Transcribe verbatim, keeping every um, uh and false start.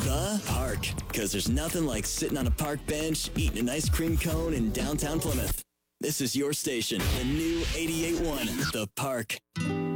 The Park. Because there's nothing like sitting on a park bench, eating an ice cream cone in downtown Plymouth. This is your station, the new eighty-eight point one, The Park.